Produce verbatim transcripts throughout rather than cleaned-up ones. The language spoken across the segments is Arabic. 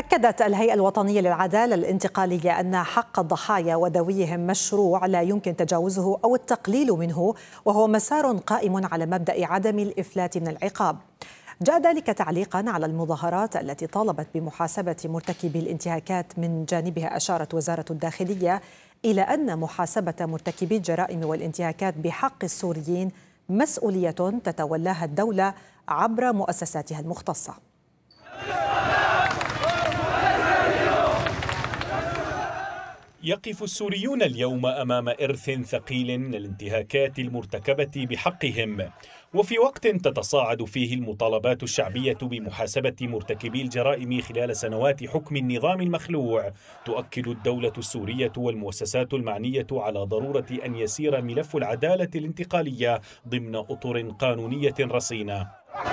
أكدت الهيئة الوطنية للعدالة الانتقالية أن حق الضحايا وذويهم مشروع لا يمكن تجاوزه أو التقليل منه، وهو مسار قائم على مبدأ عدم الإفلات من العقاب. جاء ذلك تعليقا على المظاهرات التي طالبت بمحاسبة مرتكبي الانتهاكات. من جانبها أشارت وزارة الداخلية إلى أن محاسبة مرتكبي الجرائم والانتهاكات بحق السوريين مسؤولية تتولاها الدولة عبر مؤسساتها المختصة. يقف السوريون اليوم أمام إرث ثقيل من الانتهاكات المرتكبة بحقهم، وفي وقت تتصاعد فيه المطالبات الشعبية بمحاسبة مرتكبي الجرائم خلال سنوات حكم النظام المخلوع، تؤكد الدولة السورية والمؤسسات المعنية على ضرورة أن يسير ملف العدالة الانتقالية ضمن أطر قانونية رصينة.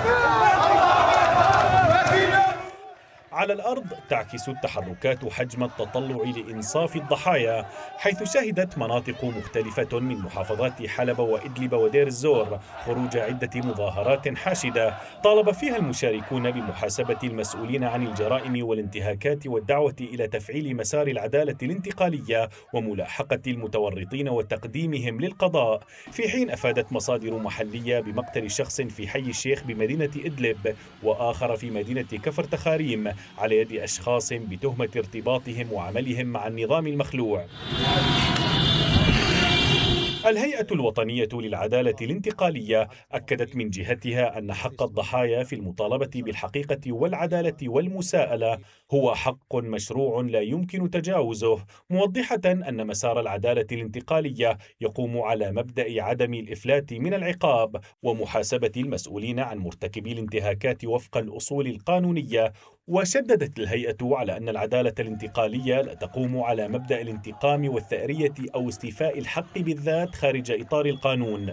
على الأرض تعكس التحركات حجم التطلع لإنصاف الضحايا، حيث شهدت مناطق مختلفة من محافظات حلب وإدلب ودير الزور خروج عدة مظاهرات حاشدة طالب فيها المشاركون بمحاسبة المسؤولين عن الجرائم والانتهاكات والدعوة إلى تفعيل مسار العدالة الانتقالية وملاحقة المتورطين وتقديمهم للقضاء، في حين أفادت مصادر محلية بمقتل شخص في حي الشيخ بمدينة إدلب وآخر في مدينة كفر تخاريم على يد أشخاص بتهمة ارتباطهم وعملهم مع النظام المخلوع. الهيئة الوطنية للعدالة الانتقالية أكدت من جهتها أن حق الضحايا في المطالبة بالحقيقة والعدالة والمساءلة هو حق مشروع لا يمكن تجاوزه، موضحة أن مسار العدالة الانتقالية يقوم على مبدأ عدم الإفلات من العقاب ومحاسبة المسؤولين عن مرتكبي الانتهاكات وفق الأصول القانونية. وشددت الهيئة على أن العدالة الانتقالية لا تقوم على مبدأ الانتقام والثأرية أو استيفاء الحق بالذات خارج إطار القانون.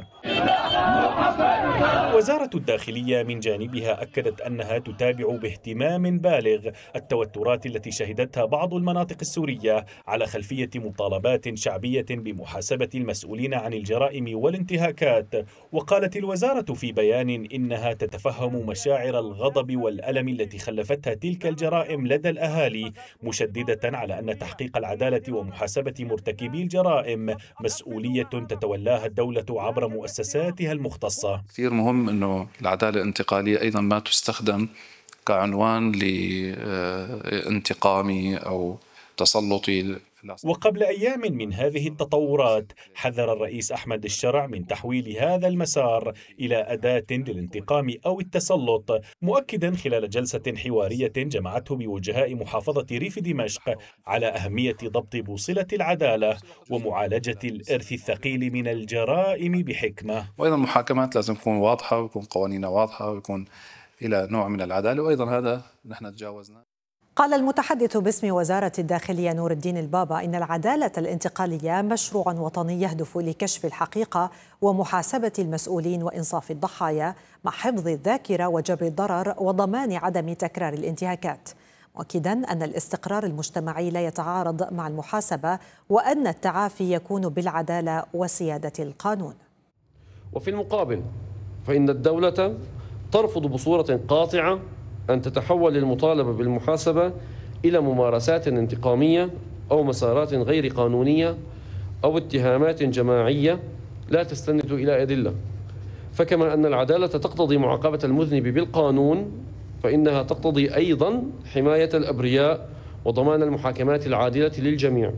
وزارة الداخلية من جانبها أكدت أنها تتابع باهتمام بالغ التوترات التي شهدتها بعض المناطق السورية على خلفية مطالبات شعبية بمحاسبة المسؤولين عن الجرائم والانتهاكات. وقالت الوزارة في بيان إنها تتفهم مشاعر الغضب والألم التي خلفتها تلك الجرائم لدى الأهالي، مشددة على أن تحقيق العدالة ومحاسبة مرتكبي الجرائم مسؤولية تتولاها الدولة عبر مؤسساتها المختصة. كثير مهم أنه العدالة الانتقالية أيضا ما تستخدم كعنوان لانتقامي أو تسلطي. وقبل أيام من هذه التطورات حذر الرئيس أحمد الشرع من تحويل هذا المسار إلى أداة للانتقام أو التسلط، مؤكدا خلال جلسة حوارية جمعته بوجهاء محافظة ريف دمشق على أهمية ضبط بوصلة العدالة ومعالجة الإرث الثقيل من الجرائم بحكمة. وأيضا المحاكمات لازم تكون واضحة ويكون قوانينها واضحة ويكون إلى نوع من العدالة، وأيضا هذا نحن تجاوزنا. قال المتحدث باسم وزارة الداخلية نور الدين البابا إن العدالة الانتقالية مشروع وطني يهدف لكشف الحقيقة ومحاسبة المسؤولين وإنصاف الضحايا مع حفظ الذاكرة وجبر الضرر وضمان عدم تكرار الانتهاكات، مؤكدا أن الاستقرار المجتمعي لا يتعارض مع المحاسبة وأن التعافي يكون بالعدالة وسيادة القانون. وفي المقابل فإن الدولة ترفض بصورة قاطعة أن تتحول المطالبة بالمحاسبة إلى ممارسات انتقامية أو مسارات غير قانونية أو اتهامات جماعية لا تستند إلى أدلة. فكما أن العدالة تقتضي معاقبة المذنب بالقانون، فإنها تقتضي أيضا حماية الأبرياء وضمان المحاكمات العادلة للجميع.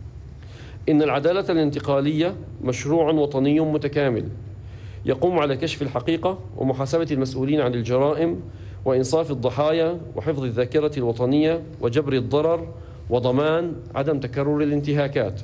إن العدالة الانتقالية مشروع وطني متكامل يقوم على كشف الحقيقة ومحاسبة المسؤولين عن الجرائم وإنصاف الضحايا وحفظ الذاكرة الوطنية وجبر الضرر وضمان عدم تكرر الانتهاكات.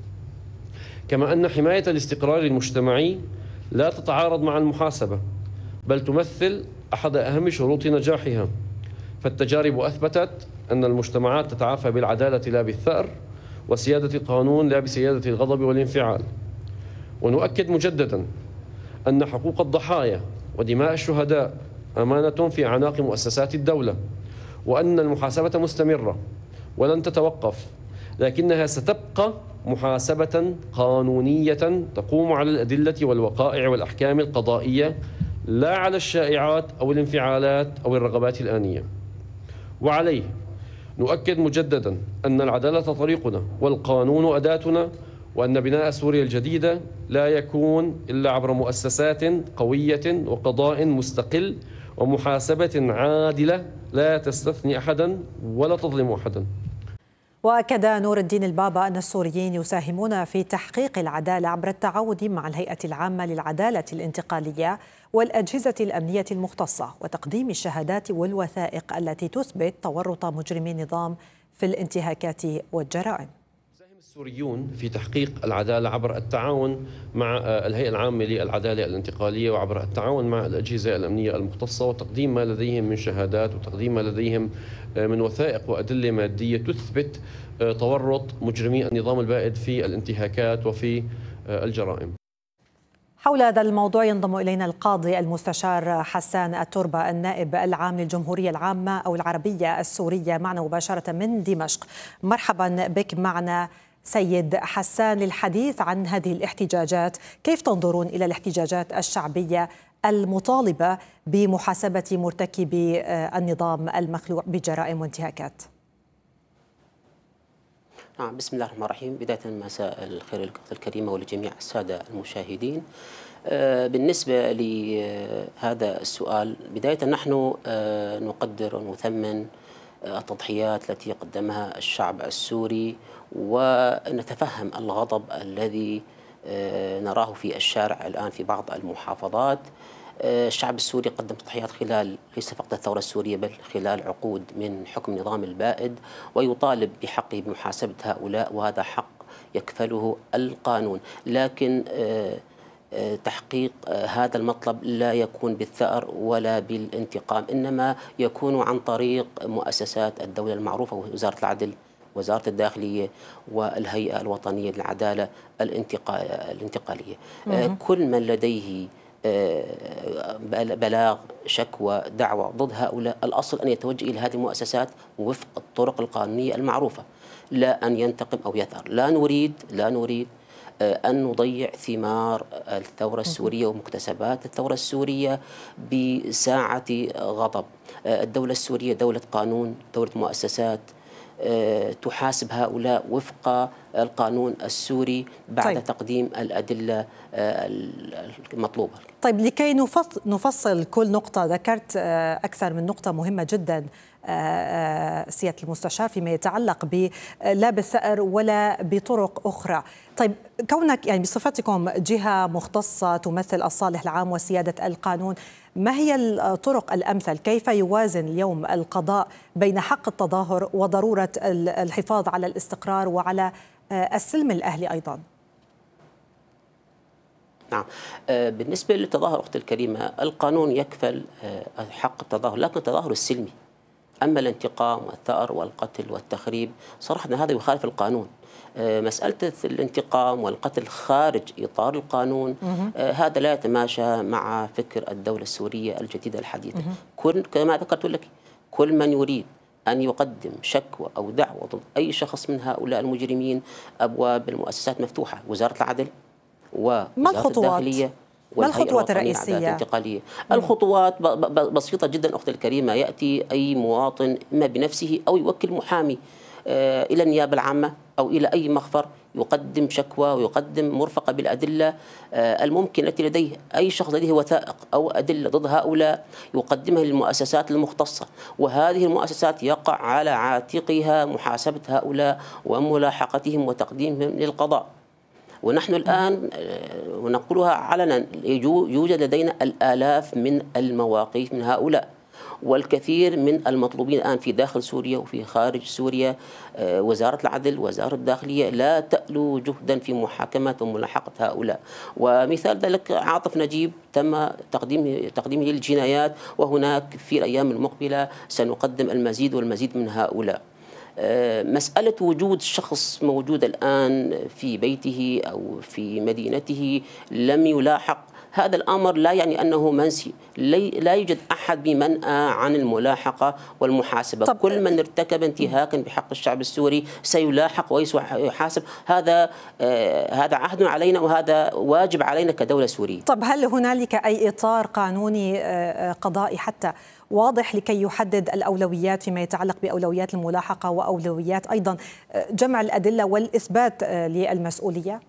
كما أن حماية الاستقرار المجتمعي لا تتعارض مع المحاسبة، بل تمثل أحد أهم شروط نجاحها، فالتجارب أثبتت أن المجتمعات تتعافى بالعدالة لا بالثأر، وسيادة القانون لا بسيادة الغضب والانفعال. ونؤكد مجددا أن حقوق الضحايا ودماء الشهداء أمانة في أعناق مؤسسات الدولة، وأن المحاسبة مستمرة ولن تتوقف، لكنها ستبقى محاسبة قانونية تقوم على الأدلة والوقائع والأحكام القضائية، لا على الشائعات أو الانفعالات أو الرغبات الآنية. وعليه نؤكد مجددا أن العدالة طريقنا والقانون أداتنا، وأن بناء سوريا الجديدة لا يكون إلا عبر مؤسسات قوية وقضاء مستقل ومحاسبة عادلة لا تستثني أحدا ولا تظلم أحدا. وأكد نور الدين البابا أن السوريين يساهمون في تحقيق العدالة عبر التعاون مع الهيئة العامة للعدالة الانتقالية والأجهزة الأمنية المختصة وتقديم الشهادات والوثائق التي تثبت تورط مجرمي النظام في الانتهاكات والجرائم. السوريون في تحقيق العدالة عبر التعاون مع الهيئة العامة للعدالة الانتقالية وعبر التعاون مع الأجهزة الأمنية المختصة وتقديم ما لديهم من شهادات وتقديم ما لديهم من وثائق وأدلة مادية تثبت تورط مجرمي النظام البائد في الانتهاكات وفي الجرائم. حول هذا الموضوع ينضم إلينا القاضي المستشار حسان التربة النائب العام للجمهورية العامة أو العربية السورية معنا مباشرة من دمشق. مرحبا بك معنا سيد حسان للحديث عن هذه الاحتجاجات. كيف تنظرون إلى الاحتجاجات الشعبية المطالبة بمحاسبة مرتكبي النظام المخلوع بجرائم وانتهاكات؟ نعم، بسم الله الرحمن الرحيم. بداية مساء الخير للقناة الكريمة ولجميع السادة المشاهدين. بالنسبة لهذا السؤال، بداية نحن نقدر ونثمن التضحيات التي قدمها الشعب السوري، ونتفهم الغضب الذي نراه في الشارع الآن في بعض المحافظات. الشعب السوري قدم تضحيات خلال ليس فقط الثورة السورية بل خلال عقود من حكم النظام البائد، ويطالب بحقه بمحاسبة هؤلاء، وهذا حق يكفله القانون. لكن تحقيق هذا المطلب لا يكون بالثأر ولا بالانتقام، إنما يكون عن طريق مؤسسات الدولة المعروفة، وزارة العدل، وزارة الداخلية، والهيئة الوطنية للعدالة الانتقالية. كل من لديه بلاغ، شكوى، دعوة ضد هؤلاء، الأصل أن يتوجه إلى هذه المؤسسات وفق الطرق القانونية المعروفة، لا أن ينتقم أو يثأر. لا نريد لا نريد أن نضيع ثمار الثورة السورية ومكتسبات الثورة السورية بساعة غضب. الدولة السورية دولة قانون، دولة مؤسسات تحاسب هؤلاء وفق القانون السوري بعد طيب. تقديم الأدلة المطلوبة. طيب، لكي نفصل كل نقطة، ذكرت أكثر من نقطة مهمة جدا سيادة المستشار فيما يتعلق ب لا بالثأر ولا بطرق أخرى. طيب، كونك يعني بصفتكم جهة مختصة تمثل الصالح العام وسيادة القانون، ما هي الطرق الأمثل؟ كيف يوازن اليوم القضاء بين حق التظاهر وضرورة الحفاظ على الاستقرار وعلى السلم الأهلي أيضا؟ نعم، بالنسبة للتظاهر أختي الكريمة، القانون يكفل حق التظاهر، لكن التظاهر السلمي. أما الانتقام والثأر والقتل والتخريب صراحة هذا يخالف القانون. مسألة الانتقام والقتل خارج إطار القانون هذا لا يتماشى مع فكر الدولة السورية الجديدة الحديثة. كل كما ذكرت لك، كل من يريد أن يقدم شكوى أو دعوة ضد أي شخص من هؤلاء المجرمين، أبواب المؤسسات مفتوحة، وزارة العدل ووزارة الداخلية والهيئة الوطنية للعدالة الانتقالية. الخطوات بسيطة جدا أختي الكريمة. يأتي أي مواطن إما بنفسه أو يوكل محامي إلى النيابة العامة أو إلى أي مخفر، يقدم شكوى ويقدم مرفقة بالأدلة الممكن التي لديه. أي شخص لديه وثائق أو أدلة ضد هؤلاء يقدمها للمؤسسات المختصة، وهذه المؤسسات يقع على عاتقها محاسبة هؤلاء وملاحقتهم وتقديمهم للقضاء. ونحن الآن ونقولها علنا، يوجد لدينا الآلاف من المواقف من هؤلاء، والكثير من المطلوبين الآن في داخل سوريا وفي خارج سوريا. وزارة العدل وزارة الداخلية لا تألو جهدا في محاكمة وملاحقة هؤلاء. ومثال ذلك عاطف نجيب تم تقديمه تقديمه للجنايات، وهناك في الأيام المقبلة سنقدم المزيد والمزيد من هؤلاء. مسألة وجود شخص موجود الآن في بيته أو في مدينته لم يلاحق هذا الأمر لا يعني أنه منسي، لا يوجد أحد بمنأى عن الملاحقة والمحاسبة. طب كل من ارتكب انتهاكا بحق الشعب السوري سيلاحق ويحاسب. هذا آه هذا عهد علينا وهذا واجب علينا كدولة سورية. طب هل هنالك أي إطار قانوني آه قضائي حتى واضح لكي يحدد الأولويات فيما يتعلق بأولويات الملاحقة وأولويات أيضا جمع الأدلة والإثبات للمسؤولية؟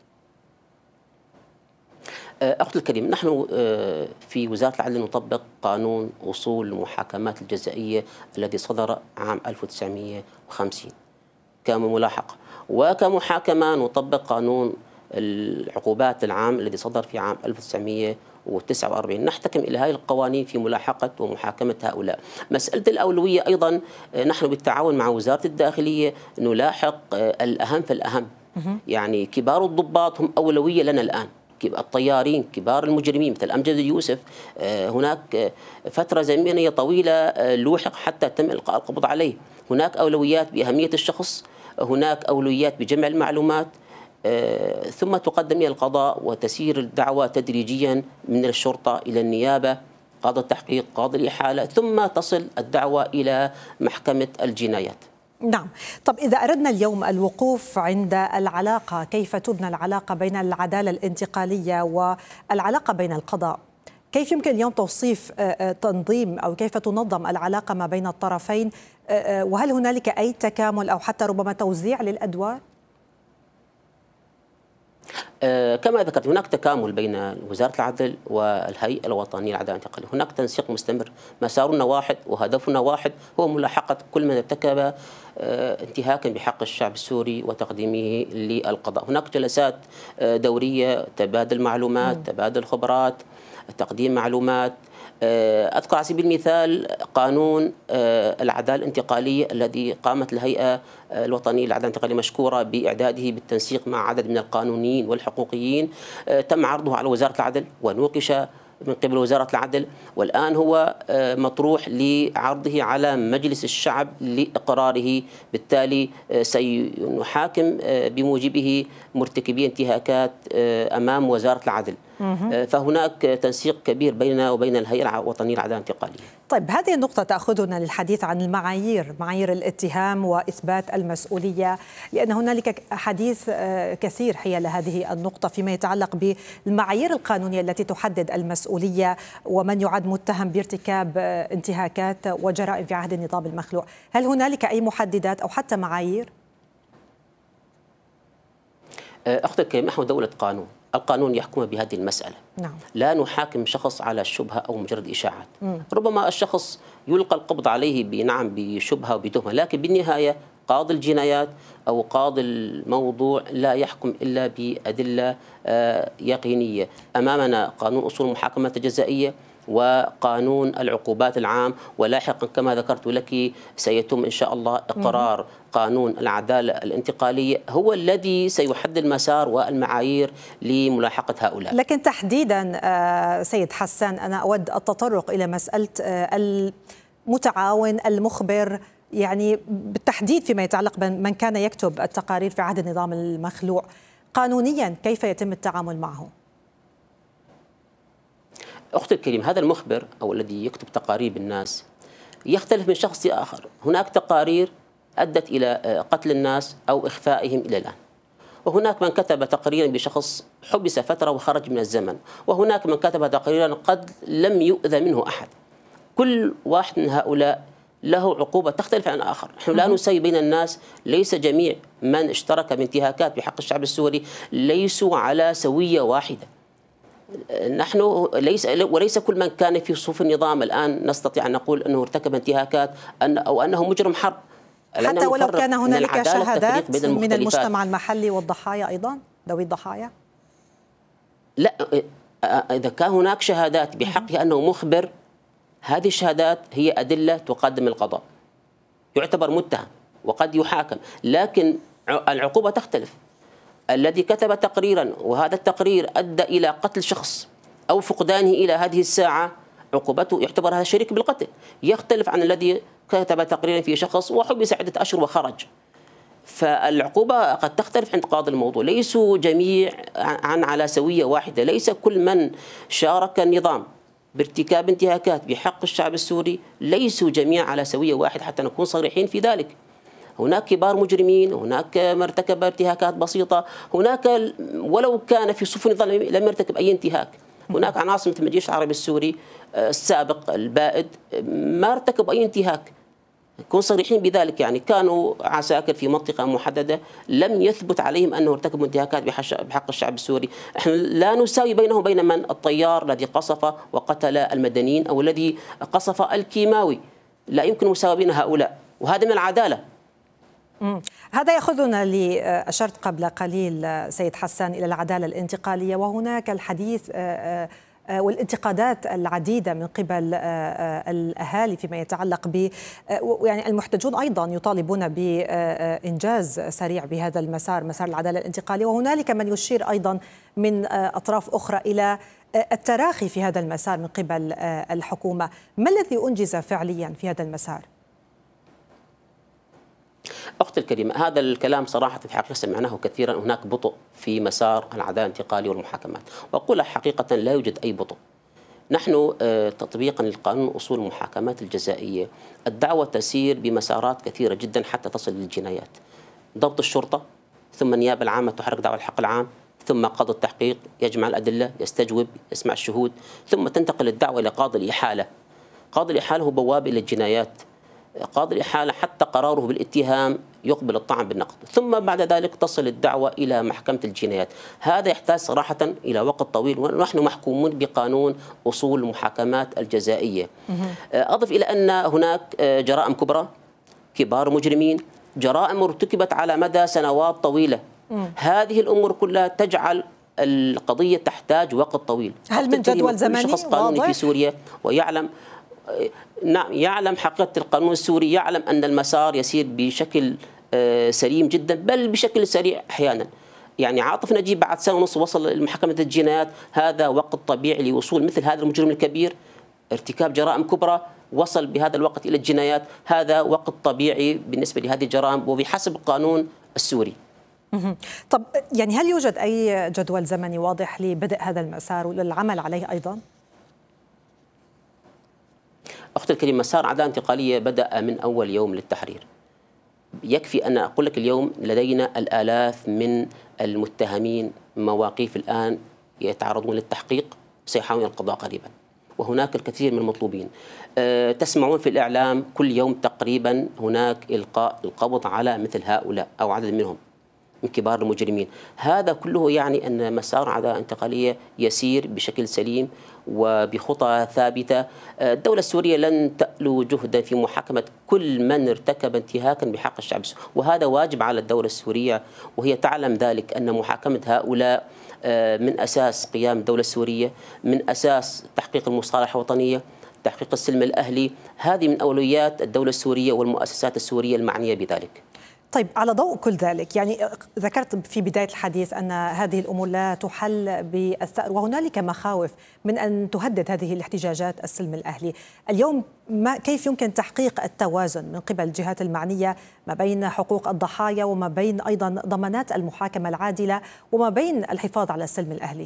أختي الكريم، نحن في وزارة العدل نطبق قانون أصول المحاكمات الجزائية الذي صدر عام ألف وتسعمئة وخمسين كملاحقة، وكمحاكمة نطبق قانون العقوبات العام الذي صدر في عام ألف وتسعمئة وتسعة وأربعين. نحتكم إلى هذه القوانين في ملاحقة ومحاكمة هؤلاء. مسألة الأولوية أيضا نحن بالتعاون مع وزارة الداخلية نلاحق الأهم فالأهم، يعني كبار الضباط هم أولوية لنا الآن، الطيارين، كبار المجرمين مثل أمجد يوسف. هناك فترة زمنية طويلة لوحق حتى تم إلقاء القبض عليه. هناك أولويات بأهمية الشخص، هناك أولويات بجمع المعلومات، ثم تقدم إلى القضاء وتسير الدعوة تدريجيا من الشرطة إلى النيابة، قاضي التحقيق، قاضي الإحالة، ثم تصل الدعوة إلى محكمة الجنايات. نعم. طب إذا أردنا اليوم الوقوف عند العلاقة، كيف تبنى العلاقة بين العدالة الانتقالية والعلاقة بين القضاء؟ كيف يمكن اليوم توصيف تنظيم أو كيف تنظم العلاقة ما بين الطرفين؟ وهل هنالك أي تكامل أو حتى ربما توزيع للأدوار؟ آه كما ذكرت هناك تكامل بين وزارة العدل والهيئة الوطنية للعدالة الانتقالية، هناك تنسيق مستمر، مسارنا واحد وهدفنا واحد، هو ملاحقة كل من ارتكب آه انتهاكا بحق الشعب السوري وتقديمه للقضاء. هناك جلسات آه دورية، تبادل معلومات، م. تبادل خبرات، تقديم معلومات. أذكر على سبيل المثال قانون العدالة الانتقالية الذي قامت الهيئة الوطنية للعدالة الانتقالية مشكورة بإعداده بالتنسيق مع عدد من القانونيين والحقوقيين، تم عرضه على وزارة العدل ونوقش من قبل وزارة العدل، والآن هو مطروح لعرضه على مجلس الشعب لإقراره. بالتالي سنحاكم بموجبه مرتكبي انتهاكات أمام وزارة العدل. فهناك تنسيق كبير بيننا وبين الهيئة الوطنية للعدالة الانتقالية. طيب هذه النقطة تأخذنا للحديث عن المعايير، معايير الاتهام وإثبات المسؤولية، لأن هنالك حديث كثير حيال هذه النقطة فيما يتعلق بالمعايير القانونية التي تحدد المسؤولية ومن يعد متهم بارتكاب انتهاكات وجرائم في عهد النظام المخلوع. هل هنالك أي محددات أو حتى معايير؟ أختي الكريم، نحن دولة قانون، القانون يحكم بهذه المسألة. نعم. لا نحاكم شخص على شبهة أو مجرد إشاعات. مم. ربما الشخص يلقى القبض عليه بنعم بشبهة وبتهمة، لكن بالنهاية قاضي الجنايات أو قاضي الموضوع لا يحكم إلا بأدلة يقينية. أمامنا قانون أصول المحاكمات الجزائية وقانون العقوبات العام، ولاحقا كما ذكرت لك سيتم إن شاء الله إقرار قانون العدالة الانتقالية، هو الذي سيحدد المسار والمعايير لملاحقة هؤلاء. لكن تحديدا سيد حسان، أنا أود التطرق إلى مسألة المتعاون المخبر، يعني بالتحديد فيما يتعلق بمن كان يكتب التقارير في عهد النظام المخلوع. قانونيا كيف يتم التعامل معه؟ أختي الكريم، هذا المخبر أو الذي يكتب تقارير بالناس يختلف من شخص لآخر. هناك تقارير أدت إلى قتل الناس أو إخفائهم إلى الآن، وهناك من كتب تقريرا بشخص حبس فترة وخرج من الزمن، وهناك من كتب تقريرا قد لم يؤذى منه أحد. كل واحد من هؤلاء له عقوبة تختلف عن الآخر. نحن لا نساوي بين الناس، ليس جميع من اشترك بانتهاكات بحق الشعب السوري ليسوا على سوية واحدة. نحن ليس وليس كل من كان في صفوف النظام الآن نستطيع أن نقول أنه ارتكب انتهاكات أن أو أنه مجرم حرب، حتى ولو كان هنالك شهادات من المجتمع المحلي والضحايا أيضا ذوي الضحايا. لا، إذا كان هناك شهادات بحقه أنه مخبر، هذه الشهادات هي أدلة تقدم القضاء، يعتبر متهم وقد يحاكم، لكن العقوبة تختلف. الذي كتب تقريرا وهذا التقرير أدى إلى قتل شخص أو فقدانه إلى هذه الساعة، عقوبته يعتبر هذا شريك بالقتل، يختلف عن الذي كتب تقريرا في شخص وحبس عدة أشهر وخرج. فالعقوبة قد تختلف عند قاضي الموضوع، ليسوا جميع عن على سوية واحدة، ليس كل من شارك النظام بارتكاب انتهاكات بحق الشعب السوري ليسوا جميعا على سوية واحدة حتى نكون صريحين في ذلك. هناك كبار مجرمين، هناك من ارتكب انتهاكات بسيطة، هناك ولو كان في صفوف النظام لم يرتكب أي انتهاك، هناك عناصر مثل الجيش العربي السوري السابق البائد ما ارتكب أي انتهاك. نكون صريحين بذلك، يعني كانوا عساكر في منطقة محددة لم يثبت عليهم أنه ارتكبوا انتهاكات بحق الشعب السوري. احنا لا نساوي بينه وبين من الطيار الذي قصف وقتل المدنيين أو الذي قصف الكيماوي، لا يمكن مساواة بين هؤلاء، وهذا من العدالة. مم. هذا يأخذنا لي أشرت قبل قليل سيد حسان إلى العدالة الانتقالية، وهناك الحديث والانتقادات العديدة من قبل الأهالي فيما يتعلق ب يعني المحتجون أيضا يطالبون بإنجاز سريع بهذا المسار، مسار العدالة الانتقالية، وهنالك من يشير أيضا من أطراف أخرى إلى التراخي في هذا المسار من قبل الحكومة. ما الذي أنجز فعليا في هذا المسار؟ أختي الكريمة، هذا الكلام صراحة في الحقيقة سمعناه كثيرا، هناك بطء في مسار العدالة الانتقالية والمحاكمات، وأقول حقيقة لا يوجد أي بطء. نحن تطبيقا للقانون أصول المحاكمات الجزائية الدعوة تسير بمسارات كثيرة جدا حتى تصل للجنايات. ضبط الشرطة، ثم النيابة العامة تحرك دعوى الحق العام، ثم قاضي التحقيق يجمع الأدلة، يستجوب، يسمع الشهود، ثم تنتقل الدعوة إلى قاضي الإحالة. قاضي الإحالة هو بواب إلى الجنايات. قاضي الإحالة حتى قراره بالاتهام يقبل الطعن بالنقد، ثم بعد ذلك تصل الدعوة إلى محكمة الجنايات. هذا يحتاج صراحة إلى وقت طويل، ونحن محكومون بقانون أصول المحاكمات الجزائية. أضف إلى أن هناك جرائم كبرى، كبار مجرمين، جرائم ارتكبت على مدى سنوات طويلة. هذه الأمور كلها تجعل القضية تحتاج وقت طويل. هل من جدول زمني شخص قانوني في سوريا ويعلم نعم يعلم حقيقة القانون السوري، يعلم أن المسار يسير بشكل سليم جدا، بل بشكل سريع أحيانا. يعني عاطف نجيب بعد سنة ونص وصل لمحكمة الجنايات، هذا وقت طبيعي لوصول مثل هذا المجرم الكبير، ارتكاب جرائم كبرى، وصل بهذا الوقت إلى الجنايات، هذا وقت طبيعي بالنسبة لهذه الجرائم وبحسب القانون السوري. طب يعني هل يوجد أي جدول زمني واضح لبدء هذا المسار وللعمل عليه أيضا؟ أختي الكريمة، مسار عدالة انتقالية بدأ من أول يوم للتحرير. يكفي أن أقول لك اليوم لدينا الآلاف من المتهمين مواقيف الآن يتعرضون للتحقيق، سيحاولون القضاء قريبا، وهناك الكثير من المطلوبين. أه تسمعون في الإعلام كل يوم تقريبا هناك إلقاء القبض على مثل هؤلاء أو عدد منهم من كبار المجرمين. هذا كله يعني أن مسار عدالة انتقالية يسير بشكل سليم وبخطى ثابتة. الدولة السورية لن تألو جهدا في محاكمة كل من ارتكب انتهاكا بحق الشعب السوري، وهذا واجب على الدولة السورية، وهي تعلم ذلك أن محاكمة هؤلاء من أساس قيام الدولة السورية، من أساس تحقيق المصالحة الوطنية، تحقيق السلم الأهلي. هذه من أولويات الدولة السورية والمؤسسات السورية المعنية بذلك. طيب، على ضوء كل ذلك، يعني ذكرت في بداية الحديث أن هذه الأمور لا تحل بالثأر، وهنالك مخاوف من أن تهدد هذه الاحتجاجات السلم الأهلي. اليوم ما كيف يمكن تحقيق التوازن من قبل الجهات المعنية ما بين حقوق الضحايا وما بين أيضا ضمانات المحاكمة العادلة وما بين الحفاظ على السلم الأهلي؟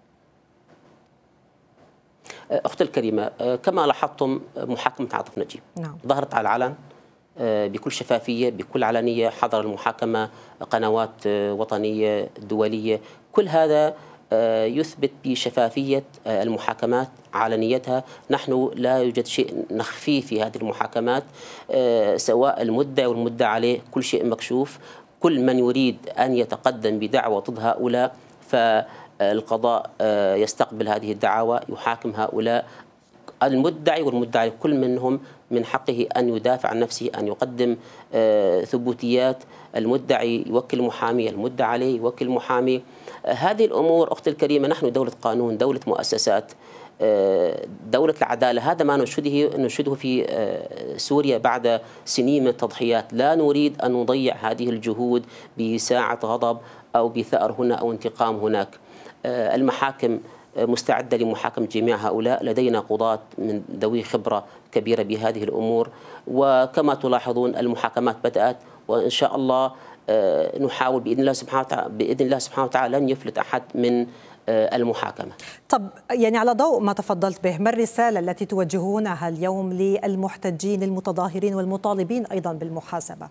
أختي الكريمة، كما لاحظتم محاكمة عاطف نجيب نعم. ظهرت على العلن بكل شفافية، بكل علنية، حضر المحاكمة قنوات وطنية دولية، كل هذا يثبت بشفافية المحاكمات، علنيتها. نحن لا يوجد شيء نخفيه في هذه المحاكمات، سواء المدعي والمدعى عليه، كل شيء مكشوف. كل من يريد أن يتقدم بدعوى ضد هؤلاء فالقضاء يستقبل هذه الدعاوى، يحاكم هؤلاء. المدعي والمدعي كل منهم من حقه أن يدافع عن نفسه، أن يقدم ثبوتيات. المدعي يوكل محامي، المدعى عليه يوكل محامي. هذه الأمور أختي الكريمة، نحن دولة قانون، دولة مؤسسات، دولة العدالة. هذا ما نشهده نشهده في سوريا بعد سنين من التضحيات. لا نريد أن نضيع هذه الجهود بساعة غضب أو بثأر هنا أو انتقام هناك. المحاكم مستعدة لمحاكمة جميع هؤلاء، لدينا قضاة من ذوي خبرة كبيرة بهذه الأمور، وكما تلاحظون المحاكمات بدأت، وإن شاء الله نحاول بإذن الله سبحانه وتعالى بإذن الله سبحانه وتعالى لن يفلت أحد من المحاكمة. طب يعني على ضوء ما تفضلت به، ما الرسالة التي توجهونها اليوم للمحتجين المتظاهرين والمطالبين أيضا بالمحاسبة؟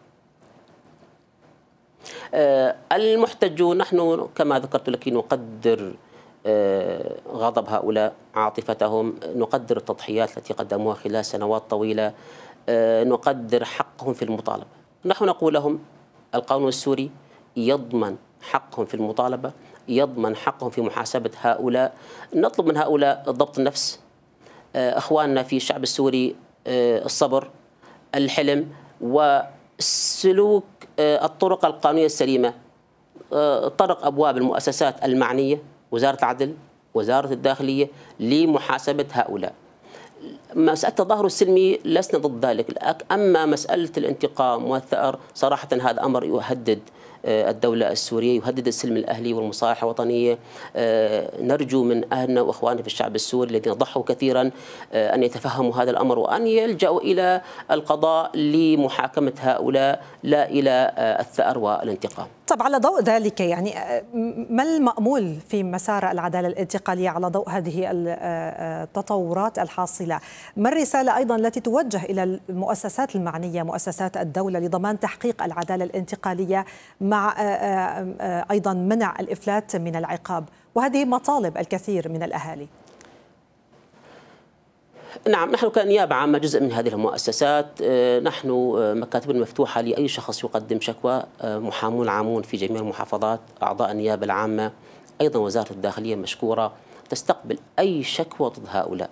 المحتجون نحن كما ذكرت لك نقدر غضب هؤلاء، عاطفتهم، نقدر التضحيات التي قدموها خلال سنوات طويلة، نقدر حقهم في المطالبة. نحن نقول لهم القانون السوري يضمن حقهم في المطالبة، يضمن حقهم في محاسبة هؤلاء. نطلب من هؤلاء ضبط النفس، أخواننا في الشعب السوري الصبر، الحلم، وسلوك الطرق القانونية السليمة، طرق أبواب المؤسسات المعنية، وزارة العدل، وزارة الداخلية، لمحاسبة هؤلاء. مسألة التظاهر السلمي لسنا ضد ذلك، أما مسألة الانتقام والثأر صراحة هذا أمر يهدد الدولة السورية، يهدد السلم الأهلي والمصالحة الوطنية. نرجو من أهلنا وأخواننا في الشعب السوري الذين ضحوا كثيرا أن يتفهموا هذا الأمر وأن يلجأوا إلى القضاء لمحاكمة هؤلاء لا إلى الثأر والانتقام. طب على ضوء ذلك يعني ما المأمول في مسار العدالة الانتقالية على ضوء هذه التطورات الحاصلة؟ ما الرسالة أيضا التي توجه إلى المؤسسات المعنية، مؤسسات الدولة، لضمان تحقيق العدالة الانتقالية مع أيضا منع الإفلات من العقاب، وهذه مطالب الكثير من الأهالي؟ نعم، نحن كنيابة عامة جزء من هذه المؤسسات، نحن مكاتبنا مفتوحة لأي شخص يقدم شكوى، محامون عامون في جميع المحافظات، أعضاء النيابة العامة، أيضا وزارة الداخلية مشكورة تستقبل أي شكوى ضد هؤلاء،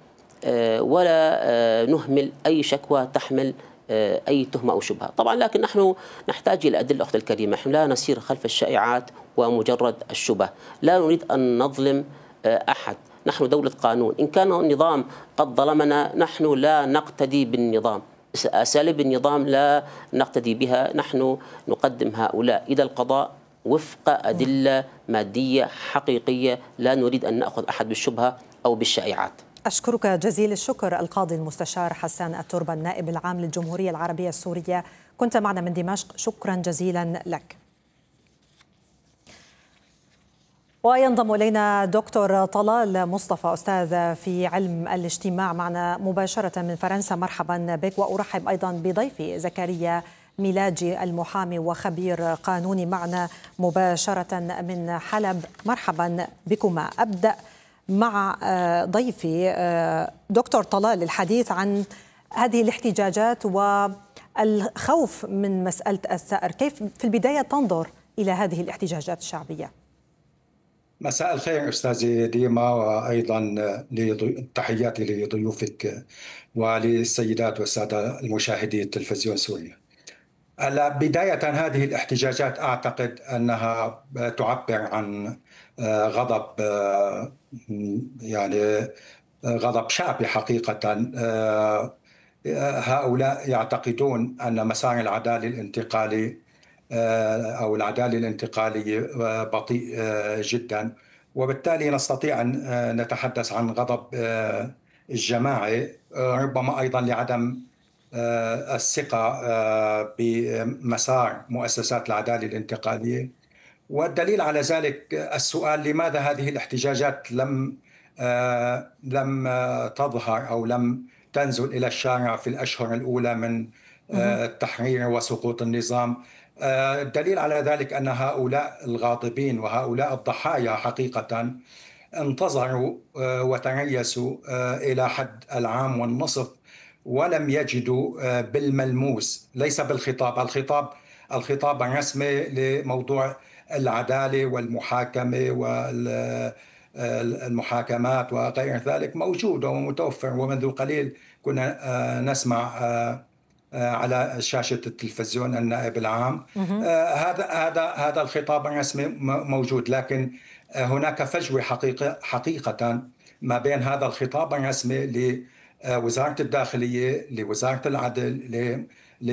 ولا نهمل أي شكوى تحمل أي تهمة أو شبهة. طبعا لكن نحن نحتاج إلى أدلة أختي الكريمة، نحن لا نسير خلف الشائعات ومجرد الشبه، لا نريد أن نظلم أحد. نحن دولة قانون، إن كان النظام قد ظلمنا نحن لا نقتدي بالنظام، أساليب النظام لا نقتدي بها، نحن نقدم هؤلاء إلى القضاء وفق أدلة مادية حقيقية، لا نريد أن نأخذ أحد بالشبهة أو بالشائعات. أشكرك جزيل الشكر القاضي المستشار حسان التربة، النائب العام للجمهورية العربية السورية، كنت معنا من دمشق، شكرا جزيلا لك. وينضم إلينا دكتور طلال مصطفى، أستاذ في علم الاجتماع، معنا مباشرة من فرنسا. مرحبا بك، وأرحب أيضا بضيفي زكريا ميلاجي، المحامي وخبير قانوني، معنا مباشرة من حلب. مرحبا بكما. أبدأ مع ضيفي دكتور طلال الحديث عن هذه الاحتجاجات والخوف من مسألة الثأر. كيف في البداية تنظر إلى هذه الاحتجاجات الشعبية؟ مساء الخير أستاذي ديما، وأيضا تحياتي لضيوفك وللسيدات والسادة المشاهدي التلفزيون السوري. بداية هذه الاحتجاجات أعتقد أنها تعبر عن غضب، يعني غضب شعبي حقيقة. هؤلاء يعتقدون أن مسار العدالة الانتقالي أو العدالة الانتقالية بطيء جدا، وبالتالي نستطيع أن نتحدث عن غضب الجماعي، ربما أيضا لعدم الثقة بمسار مؤسسات العدالة الانتقالية. والدليل على ذلك السؤال: لماذا هذه الاحتجاجات لم لم تظهر أو لم تنزل إلى الشارع في الأشهر الأولى من التحرير وسقوط النظام؟ الدليل على ذلك أن هؤلاء الغاضبين وهؤلاء الضحايا حقيقة انتظروا وتريثوا إلى حد العام والنصف، ولم يجدوا بالملموس، ليس بالخطاب، الخطاب الخطاب الرسمي لموضوع العدالة والمحاكمة والمحاكمات وغير ذلك موجود ومتوفر، ومنذ قليل كنا نسمع على شاشة التلفزيون النائب العام هذا هذا هذا الخطاب الرسمي موجود، لكن هناك فجوة حقيقة حقيقة ما بين هذا الخطاب الرسمي لوزارة الداخلية، لوزارة العدل،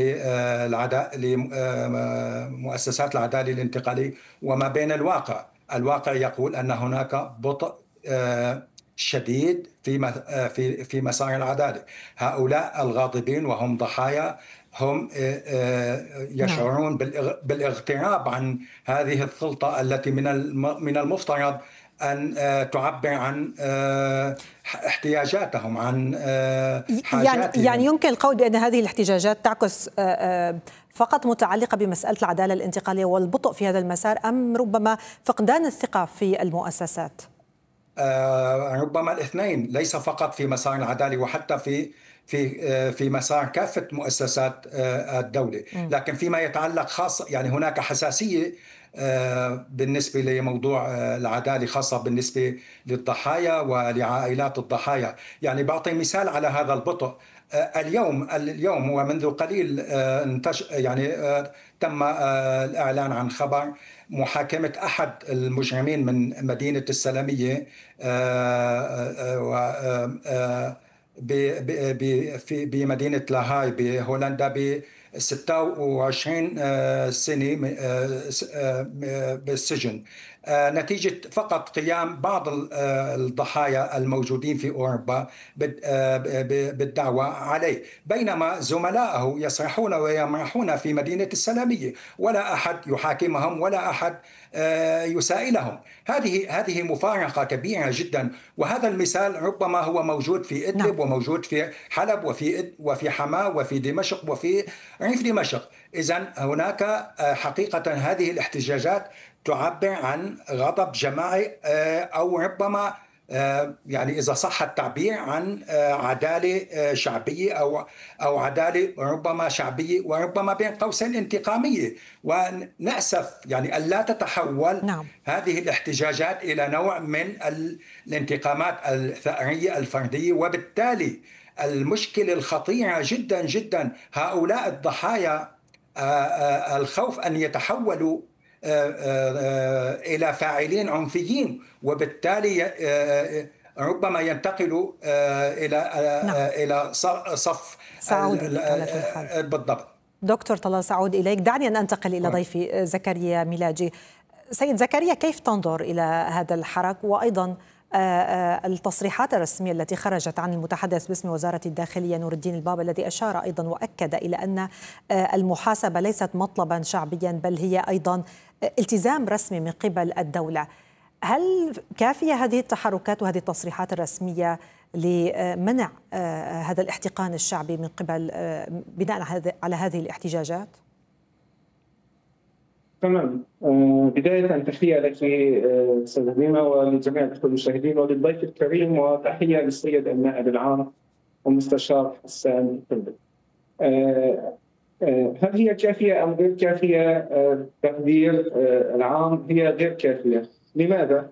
لمؤسسات العدالة الانتقالية، وما بين الواقع. الواقع يقول أن هناك بطء شديد في في في مسار العدالة. هؤلاء الغاضبين وهم ضحايا هم يشعرون بالاغتراب عن هذه السلطة التي من من المفترض أن تعبر عن احتياجاتهم، عن حاجاتهم. يعني يمكن القول بأن هذه الاحتجاجات تعكس فقط متعلقة بمسألة العدالة الانتقالية والبطء في هذا المسار، أم ربما فقدان الثقة في المؤسسات؟ ربما الاثنين، ليس فقط في مسار العدالة وحتى في في في مسار كافة مؤسسات الدولة، لكن فيما يتعلق خاصة يعني هناك حساسية بالنسبة لموضوع العدالة، خاصة بالنسبة للضحايا ولعائلات الضحايا. يعني بعطي مثال على هذا البطء. اليوم اليوم ومنذ قليل انتش يعني تم الإعلان عن خبر محاكمة أحد المجرمين من مدينة السلمية بمدينة لاهاي بهولندا ب ستة وعشرين سنة بالسجن نتيجة فقط قيام بعض الضحايا الموجودين في أوروبا بالدعوة عليه، بينما زملائه يسرحون ويمرحون في مدينة السلمية ولا أحد يحاكمهم ولا أحد يسائلهم. هذه هذه مفارقة كبيرة جدا، وهذا المثال ربما هو موجود في إدلب نعم. وموجود في حلب وفي وفي حماة وفي دمشق وفي ريف دمشق. إذن هناك حقيقة هذه الاحتجاجات تعبر عن غضب جماعي أو ربما يعني إذا صح التعبير عن عدالة شعبية أو أو عدالة ربما شعبية وربما بين قوسين انتقامية. ونأسف يعني ألا تتحول نعم. هذه الاحتجاجات إلى نوع من الانتقامات الثأرية الفردية، وبالتالي المشكلة الخطيرة جدا جدا هؤلاء الضحايا الخوف أن يتحولوا إلى فاعلين عنفيين، وبالتالي ربما ينتقلوا إلى نعم. إلى صف سعود بالضبط. دكتور طلال سعود، إليك. دعني أن أنتقل إلى ضيفي زكريا ميلاجي. سيد زكريا، كيف تنظر إلى هذا الحراك وأيضا التصريحات الرسمية التي خرجت عن المتحدث باسم وزارة الداخلية نور الدين البابا، الذي أشار أيضا وأكد إلى أن المحاسبة ليست مطلبا شعبيا بل هي أيضا التزام رسمي من قبل الدولة؟ هل كافية هذه التحركات وهذه التصريحات الرسمية لمنع هذا الاحتقان الشعبي من قبل بناء على هذه الاحتجاجات؟ تمام. بداية تحية لك أستاذ هبيمة ولجميع المشاهدين وللضيف الكريم، وتحية للسيد النائب العام ومستشار حسان الفندق. هل هي كافية أم غير كافية؟ التقدير العام هي غير كافية. لماذا؟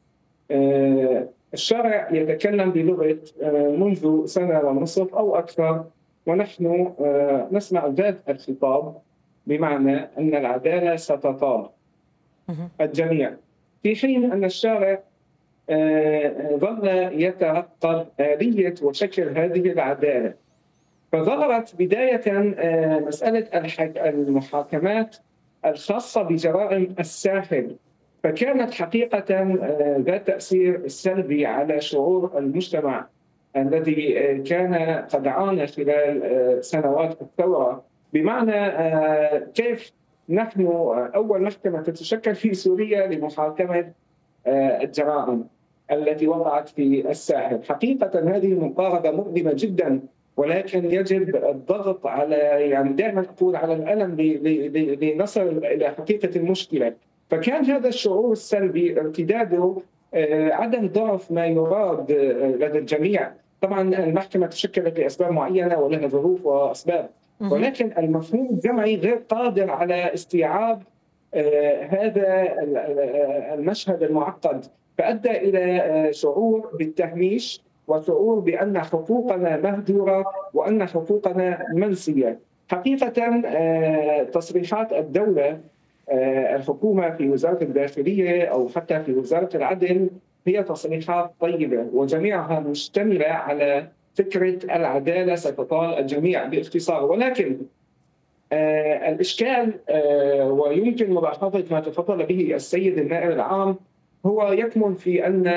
الشارع يتكلم بلغة منذ سنة ونصف أو أكثر، ونحن نسمع ذات الخطاب، بمعنى أن العدالة ستطال الجميع، في حين أن الشارع ظل يترقب آلية وشكل هذه العدالة. فظهرت بداية مسألة المحاكمات الخاصة بجرائم الساحل، فكانت حقيقة ذات تأثير سلبي على شعور المجتمع الذي كان قد عانى خلال سنوات الثورة. بمعنى كيف نحن أول محكمة تتشكل في سوريا لمحاكمة الجرائم التي وقعت في الساحل. حقيقة هذه مقاربة مؤلمة جدا، ولكن يجب الضغط على يعني دائما أقول على الألم لنصل إلى حقيقة المشكلة. فكان هذا الشعور السلبي ارتداده عدم ضعف ما يراد لدى الجميع. طبعا المحكمة تشكلت لأسباب معينة ولها ظروف وأسباب، ولكن المفهوم الجمعي غير قادر على استيعاب هذا المشهد المعقد، فأدى إلى شعور بالتهميش وشعور بأن حقوقنا مهدورة وأن حقوقنا منسية. حقيقة تصريحات الدولة الحكومة في وزارة الداخلية أو حتى في وزارة العدل هي تصريحات طيبة، وجميعها مشتملة على فكرة العدالة ستطال الجميع باختصار. ولكن آه الإشكال آه ويمكن ملاحظة ما تفضل به السيد النائب العام هو يكمن في أن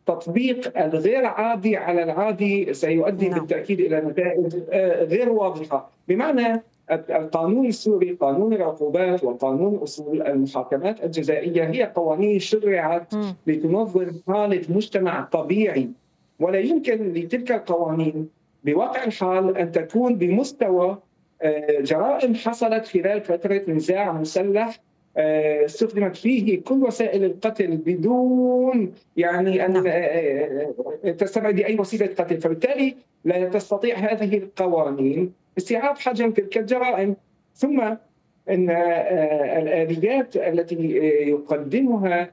تطبيق الغير عادي على العادي سيؤدي نعم. بالتأكيد إلى نتائج غير واضحة. بمعنى القانون السوري، قانون العقوبات وقانون أصول المحاكمات الجزائية هي قوانين شرعت م. لتنظم حالة مجتمع طبيعي، ولا يمكن لتلك القوانين بواقع الحال أن تكون بمستوى جرائم حصلت خلال فترة نزاع مسلح استخدمت فيه كل وسائل القتل بدون يعني أن تستبعد أي وسيلة قتل، فبالتالي لا تستطيع هذه القوانين استيعاب حجم تلك الجرائم. ثم أن الآليات التي يقدمها